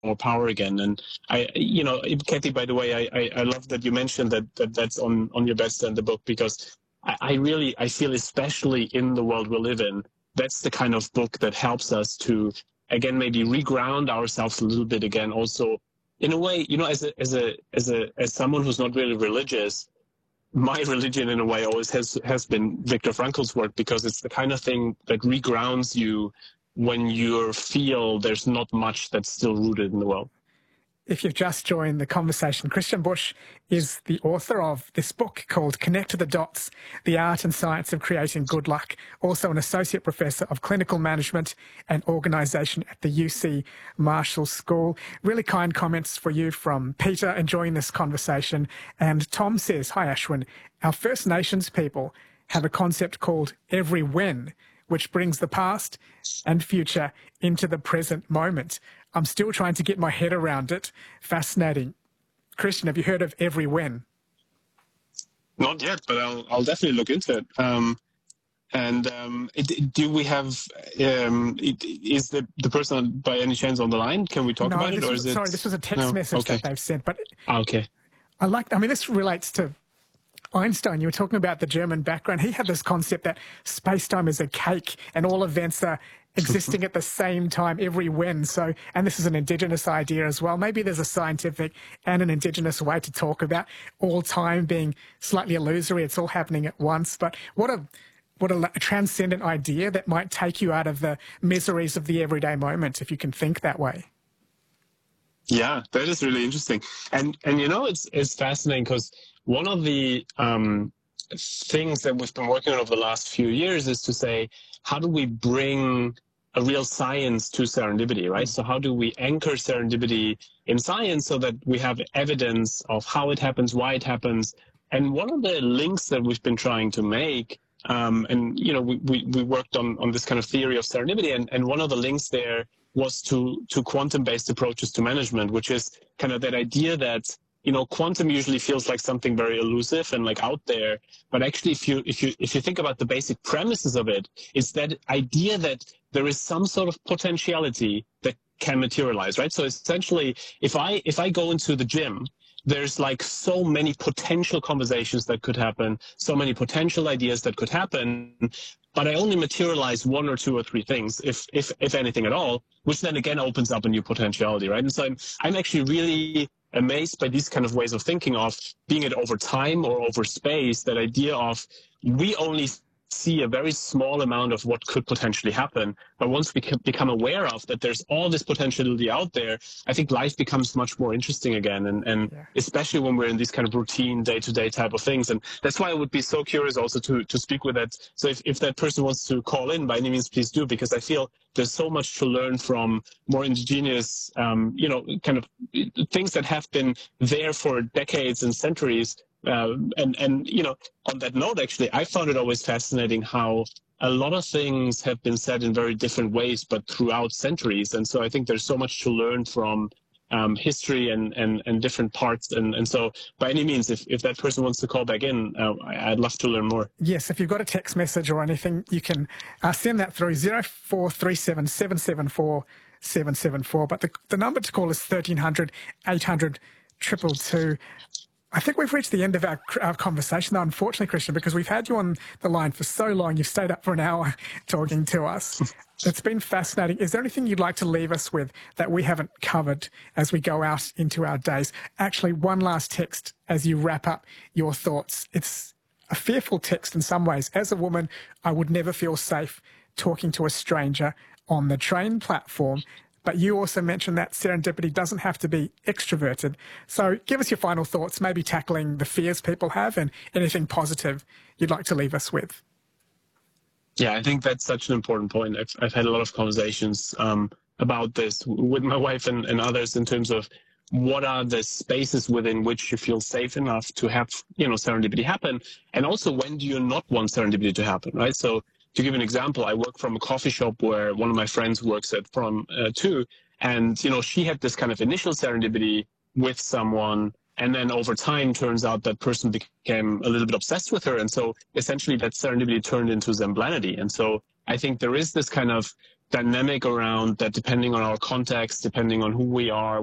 more power again. And Kathy, by the way, I love that you mentioned that's on your best in the book, because I feel, especially in the world we live in, that's the kind of book that helps us to, again, maybe reground ourselves a little bit again. Also, in a way, as someone who's not really religious, my religion in a way always has been Viktor Frankl's work, because it's the kind of thing that regrounds you when you feel there's not much that's still rooted in the world. If you've just joined the conversation, Christian Busch is the author of this book called Connect the Dots, The Art and Science of Creating Good Luck, also an Associate Professor of Clinical Management and Organisation at the UC Marshall School. Really kind comments for you from Peter, enjoying this conversation. And Tom says, hi Ashwin, our First Nations people have a concept called every when, which brings the past and future into the present moment. I'm still trying to get my head around it. Fascinating. Christian, have you heard of every when? Not yet, but I'll definitely look into it. Do we have? Is the person by any chance on the line? Can we talk about it, or is it? Sorry, this was a text message that they've sent. But okay. This relates to Einstein. You were talking about the German background. He had this concept that space-time is a cake and all events are existing at the same time every when. So, and this is an Indigenous idea as well. Maybe there's a scientific and an Indigenous way to talk about all time being slightly illusory. It's all happening at once. But what a transcendent idea that might take you out of the miseries of the everyday moment, if you can think that way. Yeah, that is really interesting. And it's fascinating, because one of the things that we've been working on over the last few years is to say, how do we bring a real science to serendipity, right? So how do we anchor serendipity in science so that we have evidence of how it happens, why it happens? And one of the links that we've been trying to make, we worked on this kind of theory of serendipity, and one of the links there was to quantum-based approaches to management, which is kind of that idea that, quantum usually feels like something very elusive and like out there. But actually, if you think about the basic premises of it, it's that idea that there is some sort of potentiality that can materialize, right? So essentially, if I go into the gym, there's like so many potential conversations that could happen, so many potential ideas that could happen, but I only materialize one or two or three things, if anything at all, which then again opens up a new potentiality, right? And so I'm actually really amazed by these kind of ways of thinking of being it over time or over space, that idea of we only see a very small amount of what could potentially happen. But once we become aware of that there's all this potentiality out there, I think life becomes much more interesting again. And especially when we're in these kind of routine day-to-day type of things. And that's why I would be so curious also to speak with that. So if that person wants to call in, by any means, please do, because I feel there's so much to learn from more indigenous, kind of things that have been there for decades and centuries. On that note, actually, I found it always fascinating how a lot of things have been said in very different ways, but throughout centuries. And so I think there's so much to learn from history and different parts. And so by any means, if that person wants to call back in, I'd love to learn more. Yes, if you've got a text message or anything, you can send that through 0437 774 774. But the number to call is 1300 800 222. I think we've reached the end of our conversation, though, unfortunately, Christian, because we've had you on the line for so long. You've stayed up for an hour talking to us. It's been fascinating. Is there anything you'd like to leave us with that we haven't covered as we go out into our days? Actually, one last text as you wrap up your thoughts. It's a fearful text in some ways. As a woman, I would never feel safe talking to a stranger on the train platform. But you also mentioned that serendipity doesn't have to be extroverted. So give us your final thoughts, maybe tackling the fears people have and anything positive you'd like to leave us with. Yeah, I think that's such an important point. I've had a lot of conversations about this with my wife and others in terms of what are the spaces within which you feel safe enough to have, serendipity happen. And also, when do you not want serendipity to happen, right? So to give an example, I work from a coffee shop where one of my friends works at too. And, she had this kind of initial serendipity with someone. And then over time, turns out that person became a little bit obsessed with her. And so essentially that serendipity turned into Zemblanity. And so I think there is this kind of dynamic around that, depending on our context, depending on who we are,